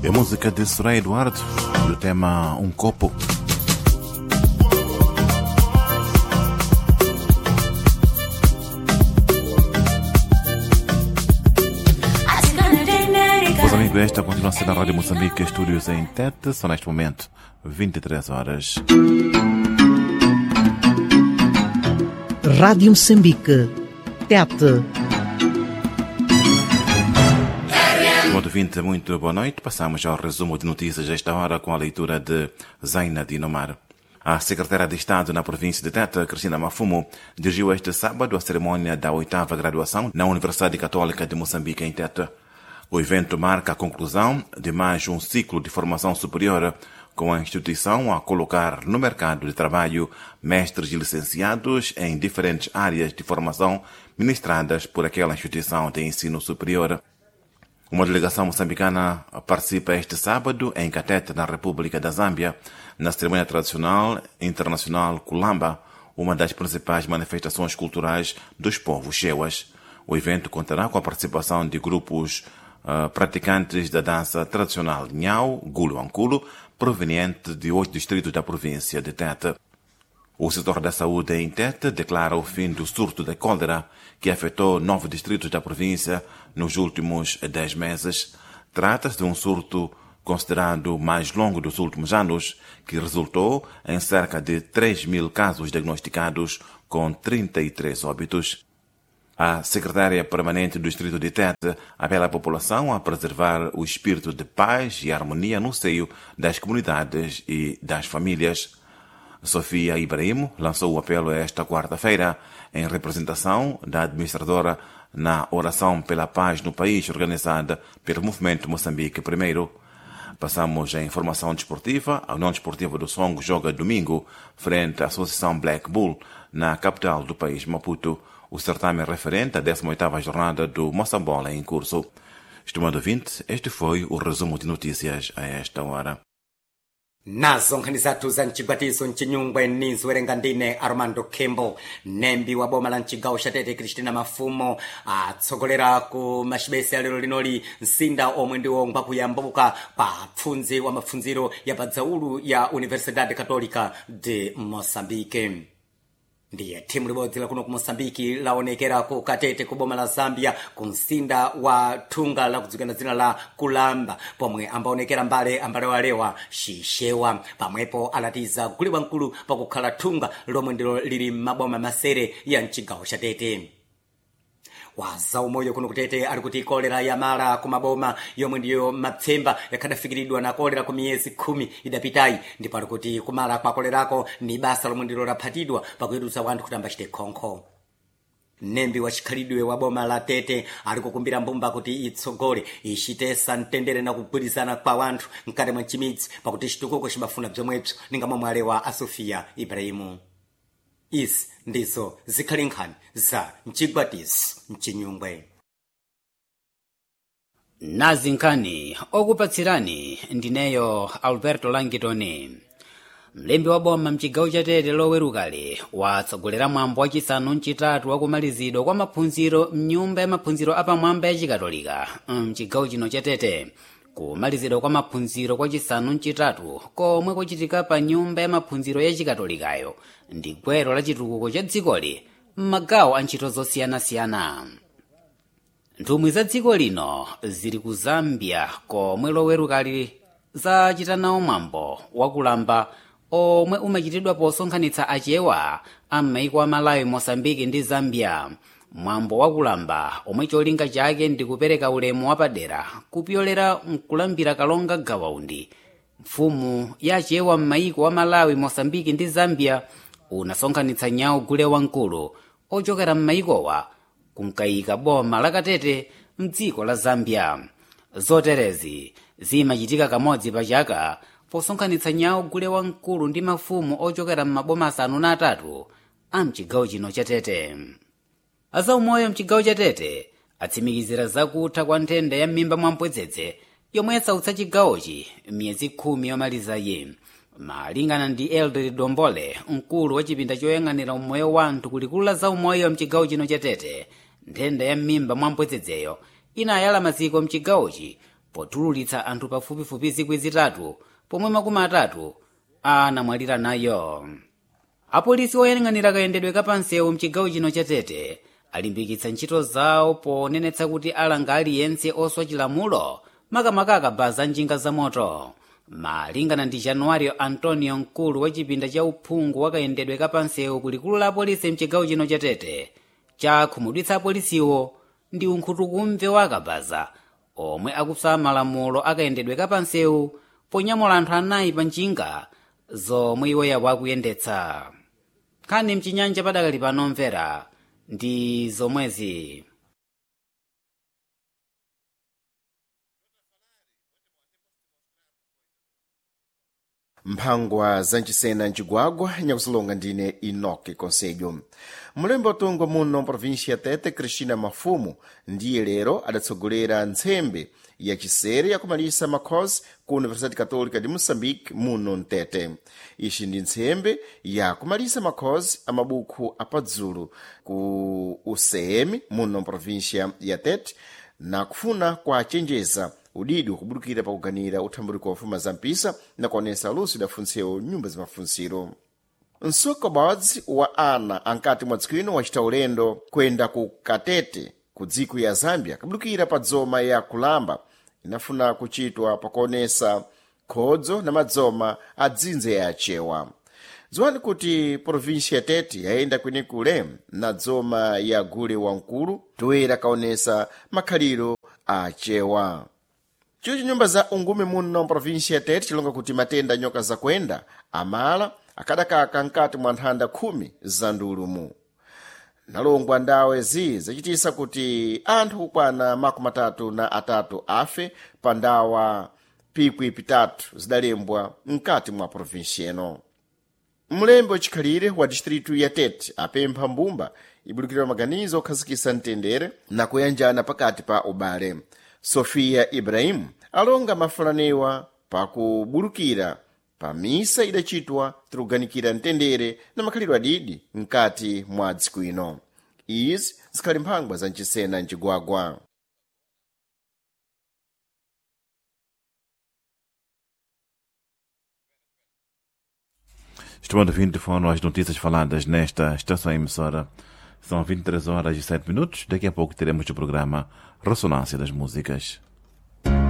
É a música de Soraya Eduardo, do tema Um Copo. Meus amigos, esta continua a ser a Rádio Moçambique, estúdios em Tete, são neste momento 23 horas. Rádio Moçambique, Tete. Modo 20, muito boa noite. Passamos ao resumo de notícias esta hora com a leitura de Zaina Dinomar. A secretária de Estado na província de Tete, Cristina Mafumo, dirigiu este sábado a cerimônia da 8ª graduação na Universidade Católica de Moçambique em Tete. O evento marca a conclusão de mais um ciclo de formação superior, com a instituição a colocar no mercado de trabalho mestres e licenciados em diferentes áreas de formação ministradas por aquela instituição de ensino superior. Uma delegação moçambicana participa este sábado em Katete, na República da Zâmbia, na cerimônia tradicional internacional Kulamba, uma das principais manifestações culturais dos povos cheuas. O evento contará com a participação de grupos praticantes da dança tradicional Nhau, Gulu Anculo, proveniente de 8 distritos da província de Tete. O setor da saúde em Tete declara o fim do surto de cólera que afetou 9 distritos da província nos últimos 10 meses. Trata-se de um surto considerado mais longo dos últimos anos, que resultou em cerca de 3.000 casos diagnosticados, com 33 óbitos. A secretária permanente do distrito de Tete apela à população a preservar o espírito de paz e harmonia no seio das comunidades e das famílias. Sofia Ibrahim lançou o apelo esta quarta-feira em representação da administradora na oração pela paz no país organizada pelo Movimento Moçambique Primeiro. Passamos a informação desportiva. A União Desportiva do Songo joga domingo frente à Associação Black Bull na capital do país, Maputo. O certame referente à 18ª jornada do Moçambola em curso. Estimado ouvinte, este foi o resumo de notícias a esta hora. nazo nkhani zathu za mchigwatizo mchinyungwe ninziwerenga ndine Armando Campbell. Nembi wa boma la mchigawo cha Tete Cristina Mafumo atsogolera ku machibese ya lero linoli msinda omwe ndiwo ngakuyambuka pa pfunzi wa mapfunziro ya padzaulu ya Universidade Católica de Moçambique. Ndiye timu libodzi la kuno ku Moçambique laonekera ku Katete ku boma la Zambia ku msinda wa thunga la kudzukana dzina la Kulamba, pomwe ambaonekera mbale walewa Xixewa, pamwepo alatiza guli wankulu pakukhala thunga lomwe ndilo lili maboma masere ya mchigawo cha Tete. Waza umoyo kuno kutete ali kuti kolera yamala kumaboma yomwe ndiyo mapfemba yakhadafikiridwa na kolera ku miyezi 10 idapitayi, ndipo ali kuti kumala kwa kolerako ni basa lomwe ndilo laphatidwa pakuyedutsa wanthu kuti ambachite khonkho. Nembi wa chikhalidwe wa boma la Tete ali kukumbira mbumba kuti itsogole ichitesa mtendere na kugwirizana kwa wanthu mkati mwa chimidzi pakuti chitukuko chimafuna bzomwebzo ninga momwe alewa a Sofia Ibrahimu. Isi ndizo zikhali nkhani za mchigwatizo mchinyungwe. Nazi nkhani okupatsirani ndineyo Alberto Langitoni. Mlembi wa boma mchigawo cha Tete lowerukale watsogolera mwambo wachisanu mchitatu wakumalizidwa kwa maphunziro mnyumba ya maphunziro apamwamba ya chikatolika mchigawo chino cha Tete. Kumalizidwa kwa maphunziro kwa chisanu mchitatu komwe kuchitika pa nyumba ya maphunziro ya chikatolikayo ndi gwero la chitukuko cha dzikoli m'magawo a ntchito zosiyanasiyana. Nthumwi za dziko lino zili ku Zambia komwe lowerukali zachitanawo mwambo wakulamba omwe umachitidwa posonkhanitsa achewa a m'maiko a Malawi, Moçambique ndi Zambia. Mwambo wakulamba omwe cholinga chake ndi kupereka ulemu wapadera kupyolera mkulambira Kalonga Gawaundi, mfumu ya achewa m'maiko a Malawi, Moçambique ndi Zambia, unasonkhanitsa nyawo gule wankulu ochokera m'maikowa kunkayika boma la Katete mdziko la Zambia. Zoterezi zimachitika kamodzi pa chaka posonkhanitsa nyawo gule wankulu ndi mafumu ochokera m'maboma asanu na atatu a mchigawo chino cha Tete. Azaumoyo mchigawo cha Tete atsimikizira zakutha kwa nthenda ya m'mimba mwa mpwedzedze yomwe yasautsa chigawochi miyezi 10 yomalizayi. Malingana ndi Eldred Dombole, mkulu wa chipinda choyang'anira umoyo wa anthu kulikulu la zaumoyo mchigawo chino cha Tete, nthenda ya m'mimba mwa mpwedzedzeyo inayala maziko mchigawochi potululitsa anthu pafupifupi 3,000 pomwe 30 anamwalira nayo. Apolisi oyang'anira kayendedwe kapansewu mchigawo chino cha Tete alimbikitsa ntchito zawo ponenetsa kuti alanga aliyense oswa chilamulo makamaka akabaza njinga za moto. Malingana ndi Januario Antonio, mkulu wa chipinda cha uphungu wa kayendedwe kapansewu kulikulu la apolisi mchigawo chino cha Tete, chakhumudwitsa apolisiwo ndi unkhutukumve wa akabaza omwe akuswa malamulo akayendedwe kapansewu ponyamula anthu 4 pa njinga zomwe iwo akuyendetsa. Nkhani mchinyanja padakali pano mvera ndi zomwezi. mphangwa zancisena mcigwagwa nyakusilonga ndine Inoki Conselho. Mulembe watongwa muno província Tete Cristina Mafumu ndiye lero adatsogolera ntsembe ya cisere yakumalisa makhozi ku Universidade Católica de Moçambique muno Ntete. Ixi ndi ntsembe yakumalisa makhozi amabuku apadzulu ku UCM muno província ya Tete na kufuna kuachenjeza udidi ukubudukira pakuganira uthambuliko wa mfuma za mpisa na kuonesa aluso idafunsewo nyumba za mafunsiro. Nsuku badzi wa ana ankati mwadziko wacita ulendo kwenda ku Katete ku dziko ya Zambia kabudukira pa dzoma ya kulamba inafuna kuchitwa pakuonesa khodzo na madzoma a dzinze ya achewa. Ziwani kuti província ya Tete yayenda kwenekule na dzoma ya Gule Wankulu toera kaonesa makhaliro a achewa. Chicho nyumba za ungume muno província ya Tete chilonga kuti matenda nyoka za kwenda amala akadakaka nkati mwa nthanda 10 za ndulumu. Nalongwa ndawe zachitisa kuti anthu kukwana 33 afe pa ndawa pikwi pitatu zidalembwa mkati mwa província ino. Mulembe wachikhalire wa distritu ya Tete apempha mbumba ibulukira maganizo okhazikisa mtendere na kuyanjana pakati pa ubale. Sofia Ibrahim alonga mafulanewa pakubulukira pa misa idachitwa tikuganikira mtendere na makhaliro adidi mkati mwa dziko ino. Izi zikhali mphangwa za mchisena mcigwagwa. Estimando ouvinte, foram as notícias faladas nesta estação emissora. São 23 horas e 7 minutos. Daqui a pouco teremos o programa Ressonância das Músicas.